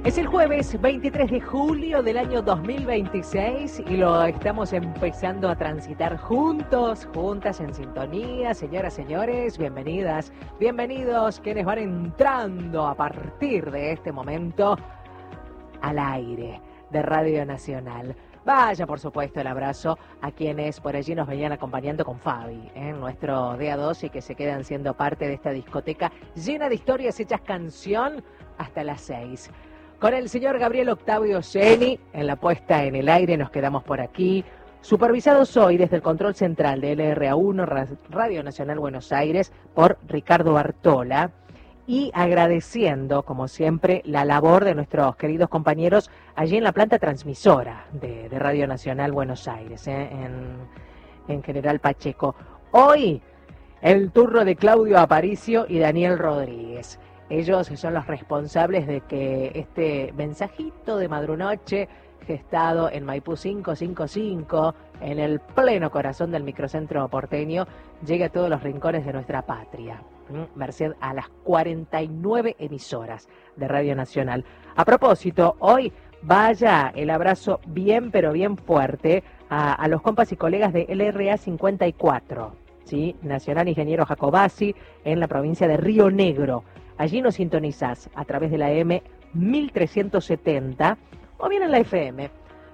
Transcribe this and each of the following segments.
Es el jueves 23 de julio del año 2026 y lo estamos empezando a transitar juntos, juntas en sintonía. Señoras, señores, bienvenidas, bienvenidos quienes van entrando a partir de este momento al aire de Radio Nacional. Vaya, por supuesto, el abrazo a quienes por allí nos venían acompañando con Fabi, nuestro día 2 y que se quedan siendo parte de esta discoteca llena de historias hechas canción hasta las 6. Con el señor Gabriel Octavio Geni en la puesta en el aire nos quedamos por aquí, supervisados hoy desde el control central de LRA1 Radio Nacional Buenos Aires por Ricardo Bartola y agradeciendo, como siempre, la labor de nuestros queridos compañeros allí en la planta transmisora de Radio Nacional Buenos Aires, en General Pacheco. Hoy el turno de Claudio Aparicio y Daniel Rodríguez. Ellos son los responsables de que este mensajito de madrunoche, gestado en Maipú 555, en el pleno corazón del microcentro porteño, llegue a todos los rincones de nuestra patria, merced a las 49 emisoras de Radio Nacional. A propósito, hoy vaya el abrazo bien, pero bien fuerte a los compas y colegas de LRA 54, ¿sí? Nacional Ingeniero Jacobasi, en la provincia de Río Negro. Allí nos sintonizás a través de la M 1370 o bien en la FM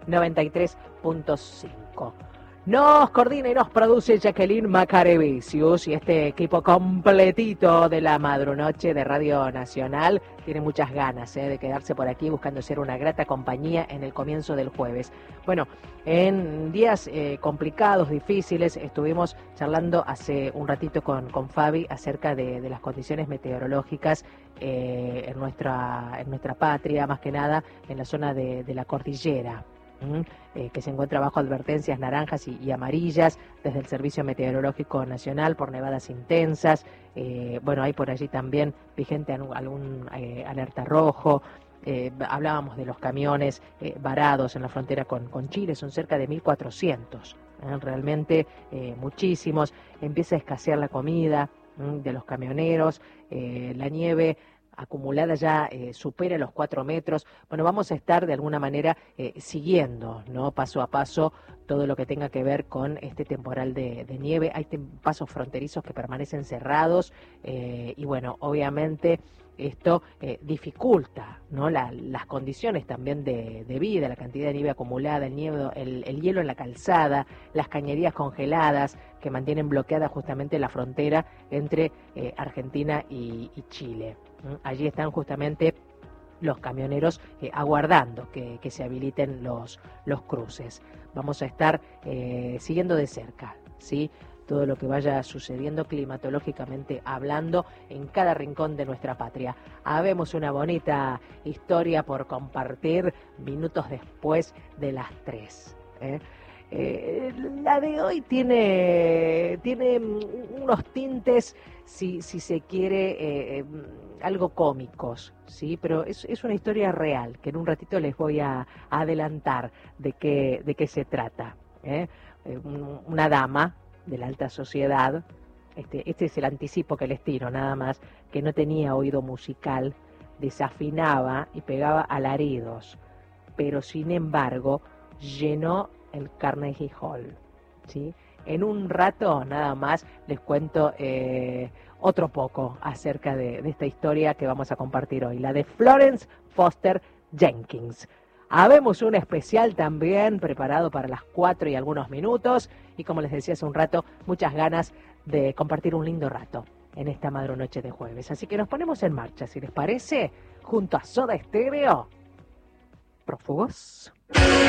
93.5. Nos coordina y nos produce Jacqueline Macarevicius y este equipo completito de la madrunoche de Radio Nacional tiene muchas ganas de quedarse por aquí buscando ser una grata compañía en el comienzo del jueves. Bueno, en días complicados, difíciles, estuvimos charlando hace un ratito con Fabi acerca de las condiciones meteorológicas en nuestra patria, más que nada en la zona de la cordillera. Que se encuentra bajo advertencias naranjas y amarillas desde el Servicio Meteorológico Nacional por nevadas intensas. Bueno, hay por allí también vigente algún alerta rojo. Hablábamos de los camiones varados en la frontera con Chile, son cerca de 1.400, realmente muchísimos. Empieza a escasear la comida de los camioneros, la nieve acumulada ya supera los 4 metros. Bueno, vamos a estar de alguna manera siguiendo, ¿no? Paso a paso todo lo que tenga que ver con este temporal de nieve. Hay pasos fronterizos que permanecen cerrados y bueno, obviamente esto dificulta, ¿no? Las condiciones también de vida, la cantidad de nieve acumulada, el hielo en la calzada, las cañerías congeladas que mantienen bloqueada justamente la frontera entre Argentina y Chile. Allí están justamente los camioneros aguardando que se habiliten los cruces. Vamos a estar siguiendo de cerca, ¿sí?, todo lo que vaya sucediendo climatológicamente hablando en cada rincón de nuestra patria. Habemos una bonita historia por compartir minutos después de las 3. La de hoy tiene unos tintes, si se quiere, algo cómicos, ¿sí? Pero es una historia real que en un ratito les voy a adelantar de qué se trata. Una dama de la alta sociedad, este es el anticipo que les tiro nada más, que no tenía oído musical, desafinaba y pegaba alaridos, pero sin embargo llenó el Carnegie Hall, ¿sí? En un rato nada más les cuento otro poco acerca de esta historia que vamos a compartir hoy, la de Florence Foster Jenkins. Habemos un especial también preparado para las 4 y algunos minutos y como les decía hace un rato, muchas ganas de compartir un lindo rato en esta madrunoche de jueves. Así que nos ponemos en marcha, si les parece, junto a Soda Stereo, prófugos.